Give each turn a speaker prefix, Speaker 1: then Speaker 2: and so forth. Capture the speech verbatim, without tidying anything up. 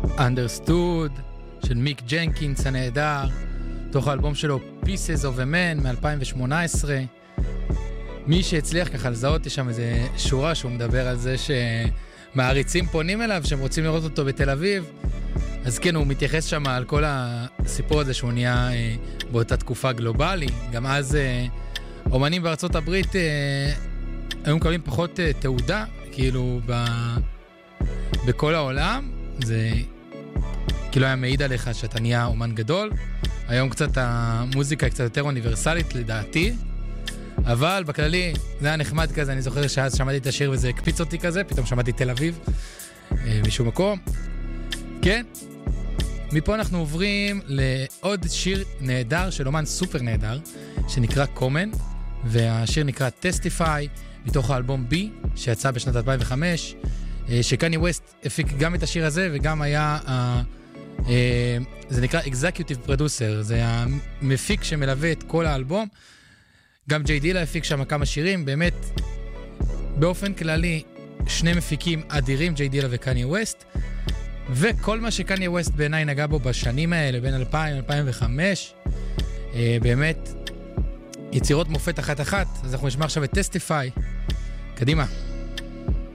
Speaker 1: Understood של מיק ג'נקינס הנהדר, תוך האלבום שלו Pieces of a Man מ-אלפיים שמונה עשרה. מי שהצליח ככה לזהות, יש שם איזה שורה שהוא מדבר על זה שמעריצים פונים אליו שהם רוצים לראות אותו בתל אביב. אז כן, הוא מתייחס שם על כל הסיפור הזה שהוא נהיה אה, באותה תקופה גלובלי. גם אז אה, אומנים בארצות הברית אה, היו מקבלים פחות אה, תעודה, כאילו ב... בכל העולם. זה כאילו היה מעיד עליך שאתה נהיה אומן גדול. היום קצת המוזיקה היא קצת יותר אוניברסלית לדעתי, אבל בכללי זה היה נחמד כזה. אני זוכר שאז שמעתי את השיר וזה הקפיץ אותי כזה, פתאום שמעתי תל אביב אה, משום מקום. כן, מפה אנחנו עוברים לעוד שיר נהדר של אומן סופר נהדר שנקרא קומן, והשיר נקרא Testify מתוך האלבום B שיצא בשנת אלפיים וחמש, שקני ווסט הפיק גם את השיר הזה וגם היה, זה נקרא Executive Producer, זה המפיק שמלווה את כל האלבום. גם ג'יי דילה הפיק שם כמה שירים, באמת באופן כללי שני מפיקים אדירים, ג'יי דילה וקני ווסט. וכל מה שקניה ווסט בעיניי נגע בו בשנים האלה, בין אלפיים ל-אלפיים וחמש, אה, באמת יצירות מופת אחת אחת. אז אנחנו נשמע עכשיו את Testify. קדימה.